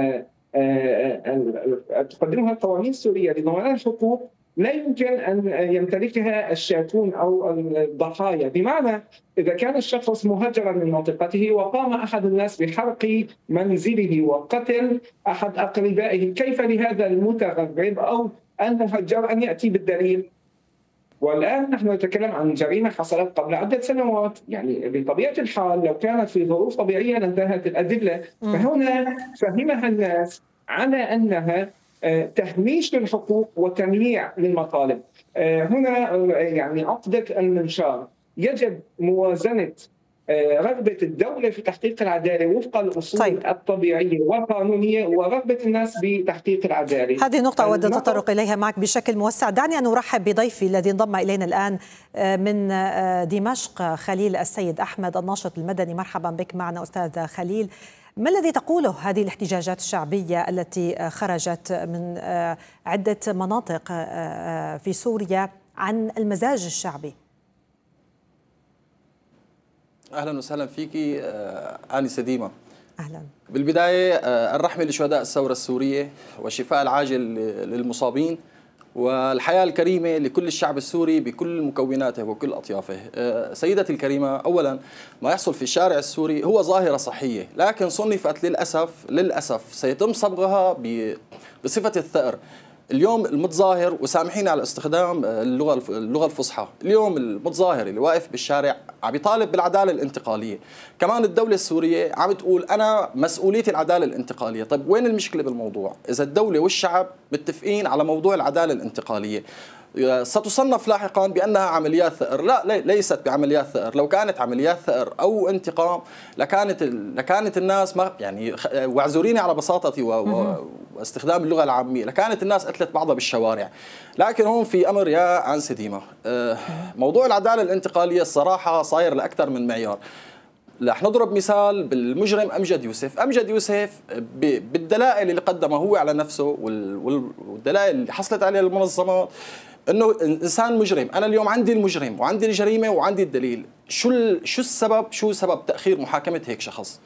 تقدمها القوانين السورية لضمان الحقوق لا يمكن أن يمتلكها الشاكون أو الضحايا. بمعنى إذا كان الشخص مهجرا من منطقته وقام أحد الناس بحرق منزله وقتل أحد أقربائه، كيف لهذا المتغرب أو المهجر أن يأتي بالدليل؟ والآن نحن نتكلم عن جريمة حصلت قبل عدة سنوات، يعني بطبيعة الحال لو كانت في ظروف طبيعية لانتهت الأدلة، فهنا فهمها الناس على أنها تهميش للحقوق وتمييع للمطالب. هنا يعني عقدة المنشار، يجب موازنة رغبة الدولة في تحقيق العدالة وفق الأصول طيب. الطبيعية والقانونية ورغبة الناس بتحقيق العدالة. هذه نقطة أود التطرق إليها معك بشكل موسع. دعني أن أرحب بضيفي الذي انضم إلينا الآن من دمشق، خليل السيد أحمد الناشط المدني. مرحبا بك معنا أستاذ خليل. ما الذي تقوله هذه الاحتجاجات الشعبية التي خرجت من عدة مناطق في سوريا عن المزاج الشعبي؟ أهلا وسهلا فيكي آنسة ديما. أهلا. بالبداية الرحمة لشهداء الثورة السورية والشفاء العاجل للمصابين والحياة الكريمة لكل الشعب السوري بكل مكوناته وكل أطيافه. سيدتي الكريمة، أولا ما يحصل في الشارع السوري هو ظاهرة صحية، لكن صنفت للأسف للأسف سيتم صبغها بصفة الثأر. اليوم المتظاهر، وسامحيني على استخدام اللغة اللغة الفصحى، اليوم المتظاهر اللي واقف بالشارع عم يطالب بالعدالة الانتقالية، كمان الدولة السورية عم تقول أنا مسؤوليتي العدالة الانتقالية. طيب وين المشكلة بالموضوع؟ إذا الدولة والشعب متفقين على موضوع العدالة الانتقالية ستصنف لاحقا بأنها عمليات ثأر. لا ليست بعمليات ثأر. لو كانت عمليات ثأر أو انتقام لكانت لكانت الناس ما يعني واعذريني على بساطتي واستخدام اللغة العامية، لكانت الناس قتلت بعضها بالشوارع. لكن هون في أمر يا أنسة ديما، موضوع العدالة الانتقالية الصراحة صاير لأكثر من معيار. رح نضرب مثال بالمجرم أمجد يوسف. أمجد يوسف بالدلائل اللي قدمها هو على نفسه والدلائل اللي حصلت عليها المنظمات انه انسان مجرم. انا اليوم عندي المجرم وعندي الجريمه وعندي الدليل. شو شو السبب شو سبب تاخير محاكمه هيك شخص؟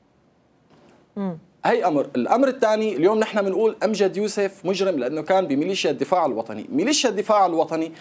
امم هي امر. الامر الثاني، اليوم نحن بنقول امجد يوسف مجرم لانه كان بميليشيا الدفاع الوطني. ميليشيا الدفاع الوطني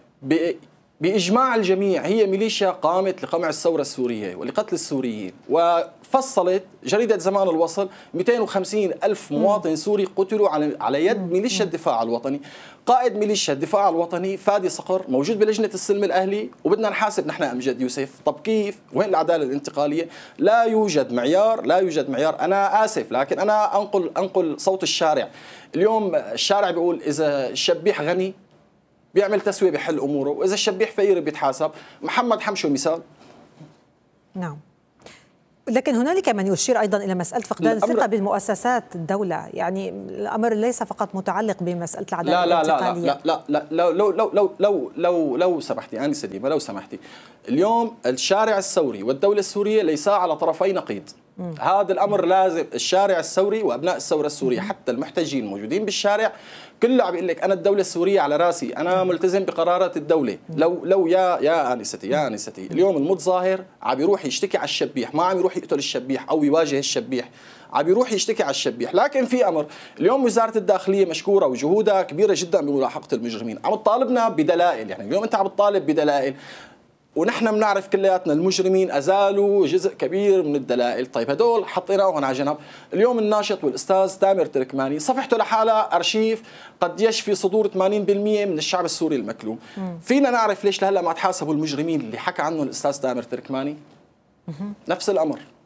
بإجماع الجميع هي ميليشيا قامت لقمع الثورة السورية ولقتل السوريين، وفصلت جريدة زمان الوصل مئتين وخمسين ألف مواطن سوري قتلوا على يد ميليشيا الدفاع الوطني. قائد ميليشيا الدفاع الوطني فادي صقر موجود بلجنة السلم الأهلي، وبدنا نحاسب نحن أمجد يوسف. طب كيف؟ وين العدالة الانتقالية؟ لا يوجد معيار، لا يوجد معيار. أنا آسف لكن أنا أنقل أنقل صوت الشارع. اليوم الشارع بيقول إذا الشبيح غني بيعمل تسوية بحل أموره، وإذا الشبيح فقير بيتحاسب. محمد حمشو مثال. نعم، لكن هنالك من يشير أيضا إلى مسألة فقدان الثقة بالمؤسسات الدولة. يعني الأمر ليس فقط متعلق بمسألة العدالة لا الانتقالية. لا لا لا لا لا لو لو لو لو لو لو سمحتي أنسة ديما، لو سمحتي، اليوم الشارع الثوري والدولة السورية ليسا على طرفي نقيض. مم. هذا الأمر لازم الشارع الثوري وأبناء الثورة السورية حتى المحتجين الموجودين بالشارع كله عم يقول لك أنا الدولة السورية على راسي، أنا ملتزم بقرارات الدولة. لو لو يا يا آنستي يا آنستي اليوم المتظاهر عم يروح يشتكي على الشبيح، ما عم يروح يقتل الشبيح أو يواجه الشبيح، عم يروح يشتكي على الشبيح. لكن في أمر، اليوم وزارة الداخلية مشكورة وجهودها كبيرة جدا بملاحقة المجرمين، عم تطالبنا بدلائل. يعني اليوم أنت عم تطالب بدلائل ونحن بنعرف كلياتنا المجرمين أزالوا جزء كبير من الدلائل. طيب هدول حطيناهم على جنب. اليوم الناشط والأستاذ تامر تركماني صفحته لحالها أرشيف قد يشفي صدور ثمانين بالمئة من الشعب السوري المكلوم. مم. فينا نعرف ليش لهلا ما تحاسبوا المجرمين اللي حكى عنه الأستاذ تامر تركماني؟ مم. نفس الأمر.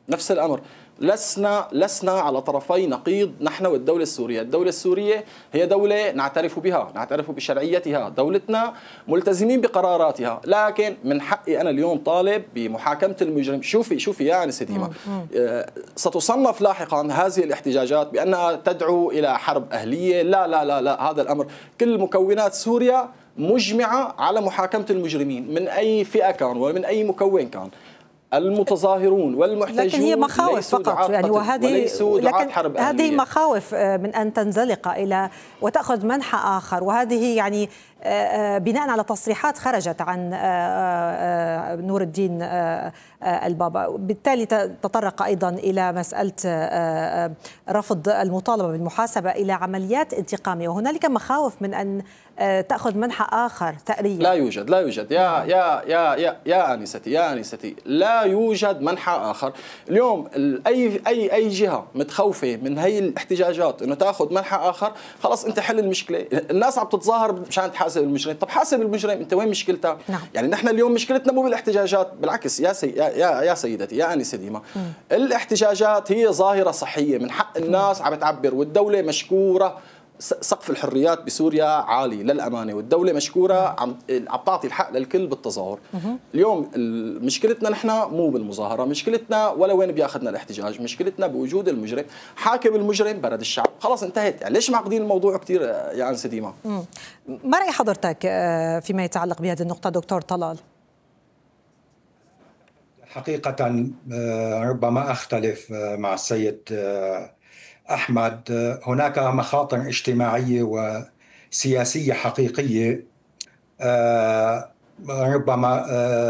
نفس الأمر. لسنا لسنا على طرفي نقيض نحن والدولة السورية. الدولة السورية هي دولة نعترف بها، نعترف بشرعيتها، دولتنا ملتزمين بقراراتها، لكن من حقي أنا اليوم طالب بمحاكمة المجرم. شوفي شوفي يا أنسة ديما، ستصنف لاحقا هذه الاحتجاجات بأنها تدعو إلى حرب أهلية. لا لا لا لا، هذا الأمر كل مكونات سوريا مجمعة على محاكمة المجرمين من أي فئة كان ومن أي مكون كان. المتظاهرون والمحتجون لكن هي مخاوف فقط يعني، وهذه لكن حرب هذه مخاوف من أن تنزلق إلى وتأخذ منحى آخر، وهذه يعني بناء على تصريحات خرجت عن نور الدين البابا. بالتالي تطرق أيضا إلى مسألة رفض المطالبة بالمحاسبة إلى عمليات انتقامية، وهنالك مخاوف من أن تأخذ منحى آخر ثأرية. لا يوجد لا يوجد يا يا يا يا يا أنستي يا أنستي لا يوجد منحى آخر. اليوم أي أي أي جهة متخوفة من هي الاحتجاجات إنه تأخذ منحى آخر، خلاص أنت حل المشكلة. الناس عم تتظاهر مشان تحاسب المجرم، طب حاسب المجرم أنت، وين مشكلتك؟ نعم. يعني نحن اليوم مشكلتنا مو بالاحتجاجات، بالعكس يا سي يا يا, يا سيدتي يا أنسة ديما، الاحتجاجات هي ظاهرة صحية من حق الناس عم تعبر، والدولة مشكورة سقف الحريات بسوريا عالي للأمانة، والدولة مشكورة عم عم تعطي الحق للكل بالتظاهر. اليوم مشكلتنا نحن مو بالمظاهرة، مشكلتنا ولا وين بياخذنا الاحتجاج، مشكلتنا بوجود المجرم. حاكم المجرم برد الشعب، خلاص انتهت. يعني ليش معقدين الموضوع كثير يا أنسة ديما؟ ما رأي حضرتك فيما يتعلق بهذه النقطة دكتور طلال؟ حقيقة ربما أختلف مع السيد أحمد. هناك مخاطر اجتماعية وسياسية حقيقية ربما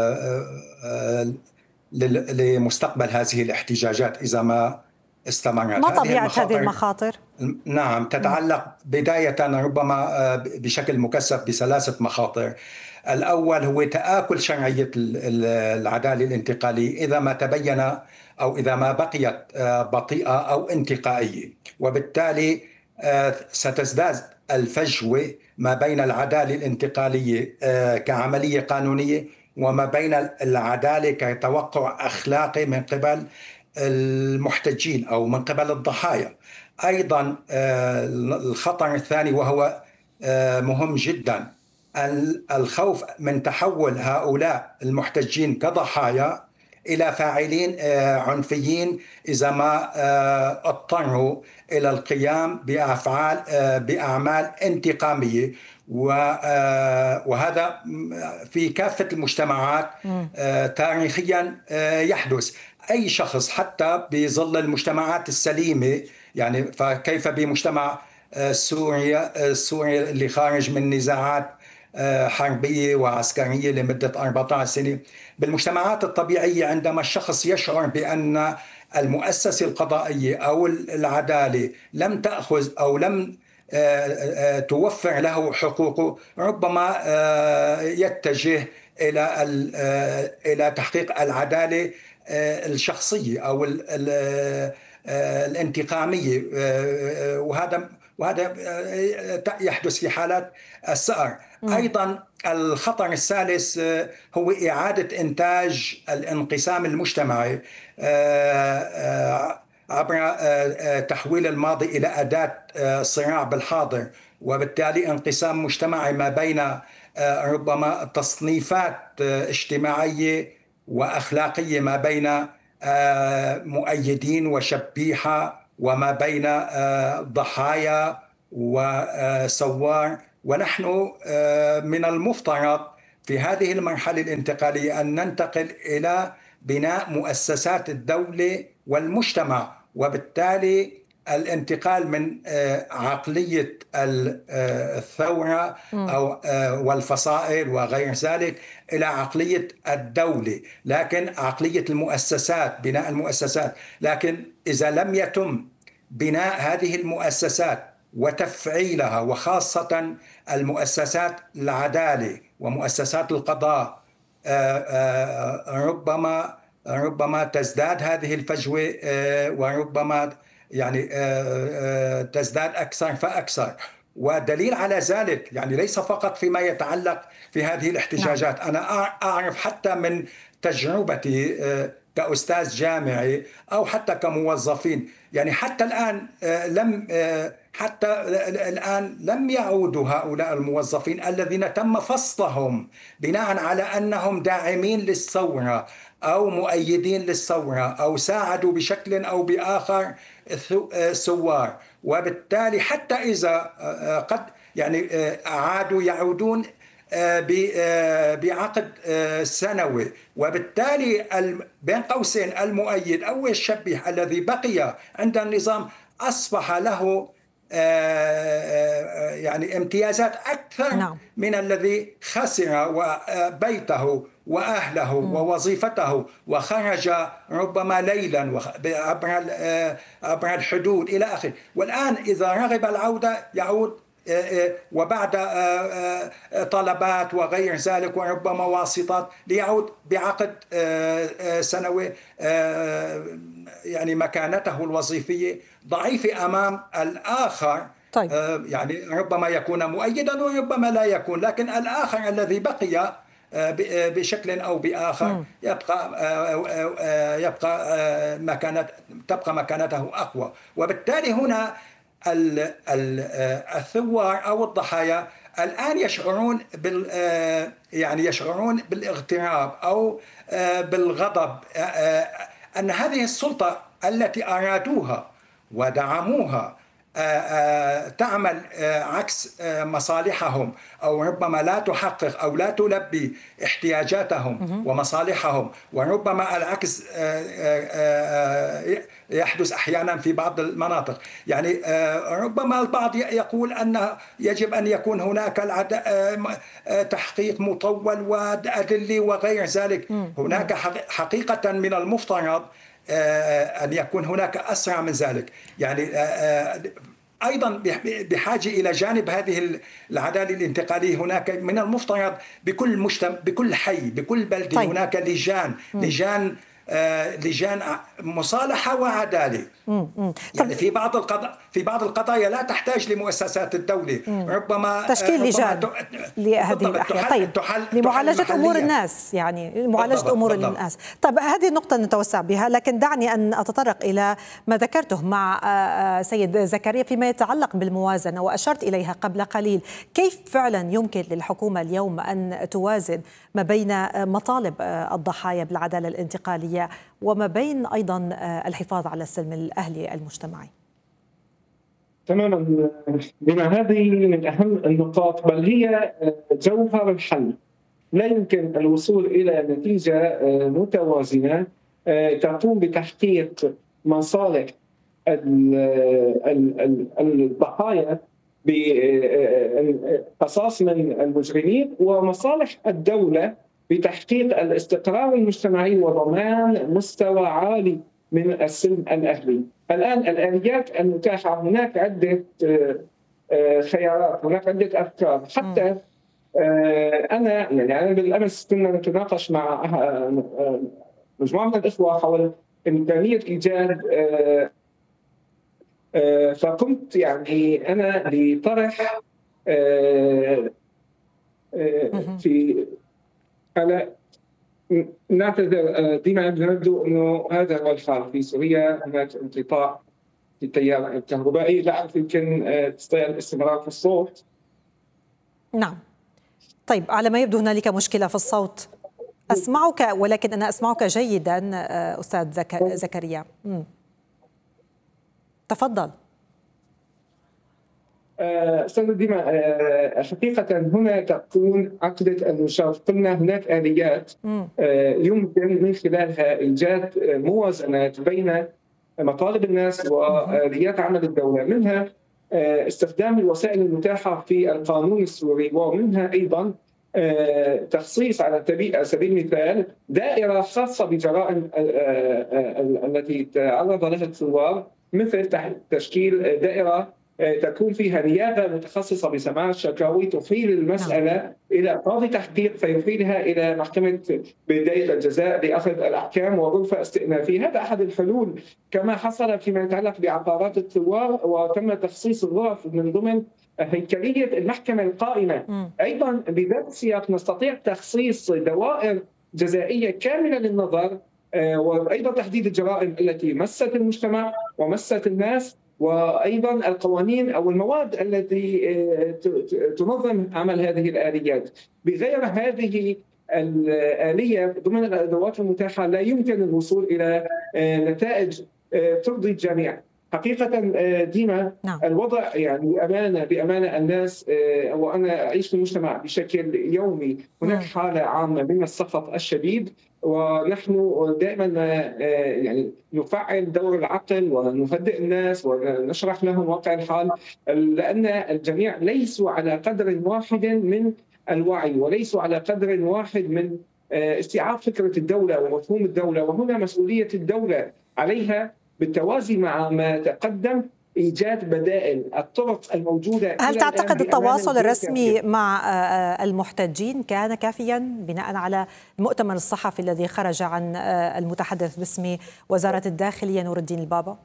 لمستقبل هذه الاحتجاجات إذا ما استمرت. ما طبيعة هذه المخاطر؟ نعم، تتعلق بداية ربما بشكل مكثف بثلاثة مخاطر. الأول هو تآكل شرعية العدالة الانتقالية إذا ما تبين أو إذا ما بقيت بطيئة أو انتقائية، وبالتالي ستزداد الفجوة ما بين العدالة الانتقالية كعملية قانونية وما بين العدالة كتوقع أخلاقي من قبل المحتجين أو من قبل الضحايا. أيضا الخطر الثاني وهو مهم جدا، الخوف من تحول هؤلاء المحتجين كضحايا إلى فاعلين عنفيين إذا ما اضطروا إلى القيام بأفعال بأعمال انتقامية، وهذا في كافة المجتمعات تاريخيا يحدث. أي شخص حتى بظل المجتمعات السليمة، يعني فكيف بمجتمع سوريا سوريا اللي خارج من نزاعات حربية وعسكرية لمدة أربعة عشر سنة، بالمجتمعات الطبيعية عندما الشخص يشعر بأن المؤسسة القضائية أو العدالة لم تأخذ أو لم توفر له حقوقه، ربما يتجه إلى إلى تحقيق العدالة الشخصية أو الانتقامية، وهذا وهذا يحدث في حالات السأر. أيضا الخطر الثالث هو إعادة إنتاج الانقسام المجتمعي عبر تحويل الماضي إلى أداة صراع بالحاضر، وبالتالي انقسام مجتمعي ما بين ربما تصنيفات اجتماعية وأخلاقية ما بين مؤيدين وشبيحة وما بين ضحايا وسوار. ونحن من المفترض في هذه المرحلة الانتقالية أن ننتقل إلى بناء مؤسسات الدولة والمجتمع، وبالتالي الانتقال من عقلية الثورة أو والفصائل وغير ذلك إلى عقلية الدولة، لكن عقلية المؤسسات، بناء المؤسسات. لكن إذا لم يتم بناء هذه المؤسسات وتفعيلها، وخاصة المؤسسات العدالة ومؤسسات القضاء، ربما ربما تزداد هذه الفجوة، وربما يعني تزداد أكثر فأكثر. ودليل على ذلك يعني ليس فقط فيما يتعلق في هذه الاحتجاجات. أنا أعرف حتى من تجربتي كأستاذ جامعي أو حتى كموظفين. يعني حتى الآن لم حتى الآن لم يعودوا هؤلاء الموظفين الذين تم فصلهم بناء على أنهم داعمين للثورة أو مؤيدين للثورة أو ساعدوا بشكل أو بآخر الثوار، وبالتالي حتى إذا قد يعني عادوا يعودون بعقد سنوي، وبالتالي بين قوسين المؤيد أو الشبيه الذي بقي عند النظام أصبح له يعني امتيازات أكثر نعم. من الذي خسر بيته وأهله ووظيفته وخرج ربما ليلا عبر الحدود إلى آخره. والآن إذا رغب العودة يعود وبعد طلبات وغير ذلك وربما واسطات ليعود بعقد سنوي، يعني مكانته الوظيفية ضعيفة أمام الآخر. طيب. يعني ربما يكون مؤيدا وربما لا يكون، لكن الآخر الذي بقي بشكل أو بآخر يبقى يبقى مكانة تبقى مكانته أقوى. وبالتالي هنا الثوار أو الضحايا الآن يشعرون بال يعني يشعرون بالاغتراب أو بالغضب أن هذه السلطة التي أرادوها ودعموها تعمل عكس مصالحهم أو ربما لا تحقق أو لا تلبي احتياجاتهم ومصالحهم، وربما العكس يحدث أحيانا في بعض المناطق. يعني ربما البعض يقول أن يجب أن يكون هناك تحقيق مطول وأدلة وغير ذلك. هناك حقيقة من المفترض أن يكون هناك أسرع من ذلك. يعني أيضا بحاجة إلى جانب هذه العدالة الانتقالية هناك من المفترض بكل مجتمع بكل حي بكل بلدة طيب. هناك لجان لجان آه لجان مصالحة وعدالة. مم. مم. يعني في بعض القضايا في بعض القضايا لا تحتاج لمؤسسات الدولة. مم. ربما تشكيل ربما لجان لهذه الأحياء. طيب تحل لمعالجة تحل أمور الناس، يعني معالجة بالضبط. أمور بالضبط. الناس. طيب هذه النقطة نتوسع بها، لكن دعني أن أتطرق إلى ما ذكرته مع سيد زكريا فيما يتعلق بالموازنة، وأشرت إليها قبل قليل. كيف فعلا يمكن للحكومة اليوم أن توازن ما بين مطالب الضحايا بالعدالة الانتقالية وما بين أيضا الحفاظ على السلم الأهلي المجتمعي؟ تماما بما هذه من أهم النقاط، بل هي جوهر الحل. لا يمكن الوصول إلى نتيجة متوازنة تقوم بتحقيق مصالح الضحايا بقصاص من المجرمين ومصالح الدولة بتحقيق الاستقرار المجتمعي وضمان مستوى عالي من السلم الأهلي. الآن الآليات المتاحة هناك عدة خيارات، هناك عدة أفكار. حتى أنا يعني أنا بالأمس كنا نتناقش مع مجموعة من الإخوة حول إمكانية إيجاد، فقمت يعني أنا بطرح في على نعتذر ديما نبدو انه هذا هو الحال في سوريا. هناك انقطاع في التيار الكهربائي، لا اعرف يمكن تستطيع الاستمرار في الصوت. نعم طيب، على ما يبدو هنالك مشكلة في الصوت. اسمعك ولكن انا اسمعك جيدا استاذ زك... زكريا. مم. تفضل. أستاذ ديما، حقيقة هنا تكون عقدة المشاركة. قلنا هناك آليات يمكن من خلالها إيجاد موازنات بين مطالب الناس وآليات عمل الدولة، منها استخدام الوسائل المتاحة في القانون السوري، ومنها أيضا تخصيص على سبيل المثال دائرة خاصة بجرائم التي تعرض لها الثوار، مثل تشكيل دائرة تكون فيها نيابة متخصصة بسماع الشكاوي تحيل المسألة إلى قاضي تحقيق فيحيلها إلى محكمة بداية الجزاء لأخذ الأحكام وغرفة استئنافية. هذا أحد الحلول، كما حصل فيما يتعلق بعقارات الثوار وتم تخصيص الغرف من ضمن هيكلية المحكمة القائمة. أيضا بذات السياق نستطيع تخصيص دوائر جزائية كاملة للنظر وأيضا تحديد الجرائم التي مست المجتمع ومست الناس، وأيضا القوانين أو المواد التي تنظم عمل هذه الآليات. بغير هذه الآلية ضمن الأدوات المتاحة لا يمكن الوصول إلى نتائج ترضي الجميع. حقيقة ديما نعم. الوضع يعني بأمانة بأمانة الناس، وأنا أعيش في المجتمع بشكل يومي، هناك حالة عامة من السخط الشديد، ونحن دائما يعني نفعل دور العقل ونهدئ الناس ونشرح لهم واقع الحال، لأن الجميع ليسوا على قدر واحد من الوعي وليسوا على قدر واحد من استيعاب فكرة الدولة ومفهوم الدولة. وهنا مسؤولية الدولة عليها بالتوازي مع ما تقدم إيجاد بدائل الطرق الموجودة. هل تعتقد التواصل الرسمي مع المحتجين كان كافيا بناء على المؤتمر الصحفي الذي خرج عن المتحدث باسم وزارة الداخلية نور الدين البابا؟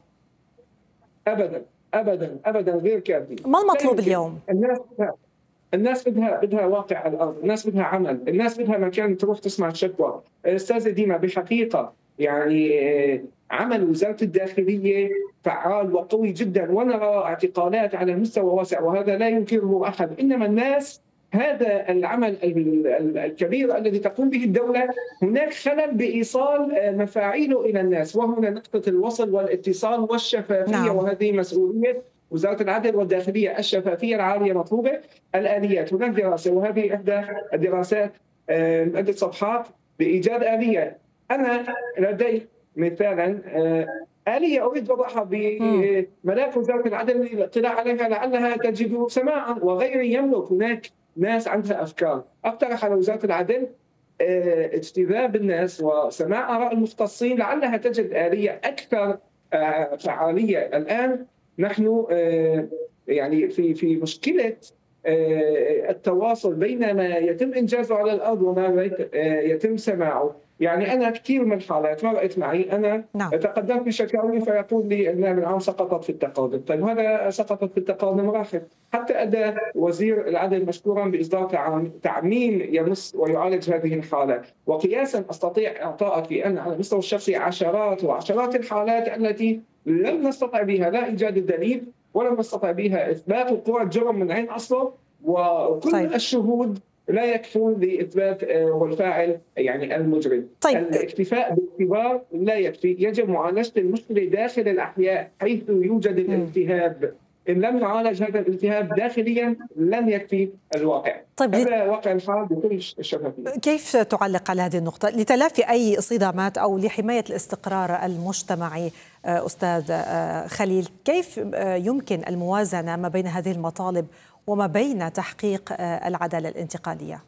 أبدا أبدا أبدا غير كافي. ما المطلوب اليوم؟ الناس الناس بدها بدها واقع على الأرض، الناس بدها عمل، الناس بدها مكان تروح تسمع الشكوى. أستاذة ديما بحقيقة يعني عمل وزارة الداخلية فعال وقوي جدا، ونرى اعتقالات على مستوى واسع وهذا لا ينكره أحد، إنما الناس هذا العمل الكبير الذي تقوم به الدولة هناك خلل بإيصال مفاعيله إلى الناس، وهنا نقطة الوصل والاتصال والشفافية. نعم. وهذه مسؤولية وزارة العدل والداخلية. الشفافية العالية مطلوبة، الآليات هناك دراسة وهذه إحدى الدراسات عدة صفحات بإيجاد آلية. أنا لدي مثالا آلية أريد وضعها بملف وزارة العدل للاطلاع عليها لعلها تجد سماعا وغيري يملك. هناك ناس عندها أفكار. أقترح على وزارة العدل اجتذاب الناس وسماع آراء المختصين لعلها تجد آلية أكثر فعالية. الآن نحن يعني في في مشكلة التواصل بين ما يتم إنجازه على الأرض وما يتم سماعه. يعني أنا كثير من الحالات مرقت معي، أنا نعم. تقدمت بشكاوي فيقول لي أن العام سقطت في التقادم. طيب هذا سقطت في التقادم راحت، حتى أدى وزير العدل مشكورا بإصدار تعميم يمس ويعالج هذه الحالة. وقياسا أستطيع إعطائك أن على المستوى الشخصي عشرات وعشرات الحالات التي لم نستطع بها لا إيجاد الدليل ولم نستطع بها إثبات وقوع الجرم من عين أصله، وكل طيب. الشهود لا يكفون لإثبات والفاعل يعني المجرم. طيب. الاكتفاء بالاعتبار لا يكفي، يجب معالجة المشكلة داخل الأحياء حيث يوجد الالتهاب. إن لم يعالج هذا الالتهاب داخليا لن يكفي الواقع. طيب. هذا واقع الحال بكل الشفافية. كيف تعلق على هذه النقطة لتلافي أي صدامات أو لحماية الاستقرار المجتمعي أستاذ خليل؟ كيف يمكن الموازنة ما بين هذه المطالب وما بين تحقيق العدالة الانتقالية؟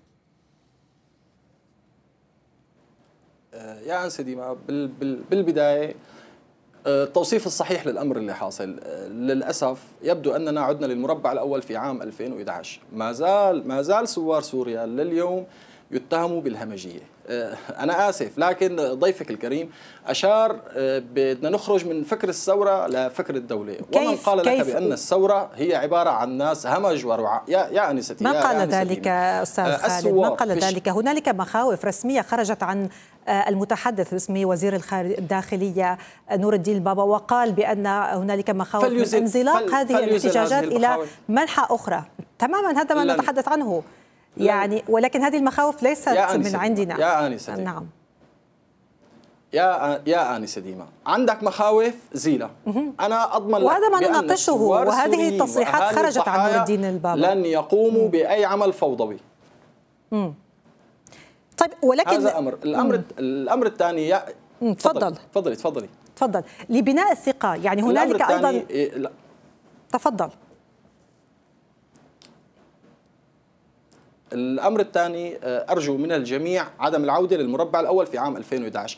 يا أنسة ديما بالبداية التوصيف الصحيح للأمر اللي حاصل للأسف يبدو أننا عدنا للمربع الأول في عام ألفين وإحدى عشر. ما زال ما زال ثوار سوريا لليوم يتهموا بالهمجية. أنا آسف لكن ضيفك الكريم أشار بدنا نخرج من فكر الثورة لفكر الدولة، ومن قال لك بأن الثورة هي عبارة عن ناس همج ورعاة. يا يا أنستي ما قال ذلك أستاذ خالد؟ ما قال ذلك؟ هنالك مخاوف رسمية خرجت عن المتحدث باسم وزير الداخلية نور الدين البابا، وقال بأن هنالك مخاوف من انزلاق هذه الاحتجاجات إلى منحى أخرى. تماما هذا ما نتحدث عنه يعني، ولكن هذه المخاوف ليست من عندنا. يا آنسة ديما. نعم. يا يا آنسة ديما، عندك مخاوف زيلة. أنا أضمن لك وهذا ما نناقشه، وهذه التصريحات خرجت عن نور الدين البابا. لن يقوموا بأي عمل فوضوي. مم. طيب ولكن هذا أمر. الأمر مم. الأمر الثاني يا تفضل تفضلي تفضلي تفضل لبناء الثقة، يعني هنالك أيضا إيه لا. تفضل. الأمر الثاني أرجو من الجميع عدم العودة للمربع الأول في عام ألفين وإحدى عشر.